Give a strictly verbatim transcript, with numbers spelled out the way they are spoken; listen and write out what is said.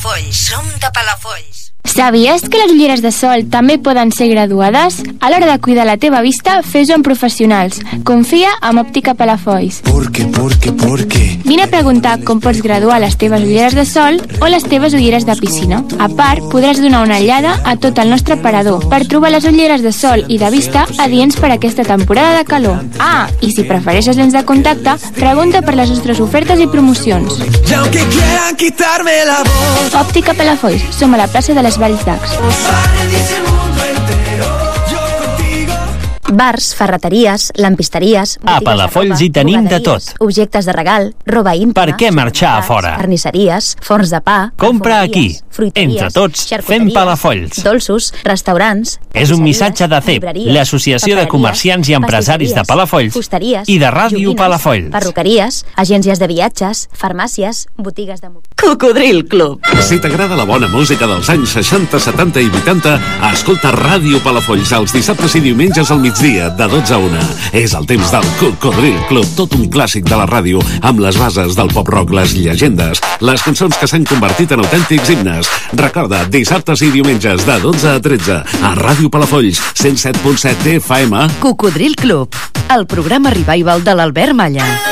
Palafolls. Som de Palafolls. Sabies que les ulleres de sol també poden ser graduades? A l'hora de cuidar la teva vista, fes-ho amb professionals. Confia en Òptica Palafolls. ¿Por qué, por qué, por qué? Vine a preguntar com pots graduar les teves ulleres de sol o les teves ulleres de piscina. A part, podràs donar una ullada a tot el nostre aparador per trobar les ulleres de sol i de vista adients per aquesta temporada de calor. Ah, i si prefereixes lents de contacte, pregunta per les nostres ofertes i promocions. Y aunque quieran quitarme la voz, Òptica Palafolls. Som a la plaça de les Valls d'Ax. Bars, ferreteries, lampisteries... A Palafolls hi tenim de tot. Objectes de regal, roba íntima... Per què marxar a fora? Carnisseries, forns de pa... Compra aquí. Entre tots, fem Palafolls. Dolços, restaurants... És un missatge de C E P, l'Associació de Comerciants i Empresaris de Palafolls i de Ràdio Palafolls. Perruqueries, agències de viatges, farmàcies, botigues de... Cocodril Club. Si t'agrada la bona música dels anys seixanta, setanta i vuitanta, escolta Ràdio Palafolls els dissabtes i diumenges al migdia, de dotze a una. És el temps del Cocodril Club, tot un clàssic de la ràdio, amb les bases del pop-rock, les llegendes, les cançons que s'han convertit en autèntics himnes. Recorda, dissabtes i diumenges, de dotze a tretze, a Ràdio Palafolls, cent set punt set F M. Cocodril Club, el programa revival de l'Albert Malla.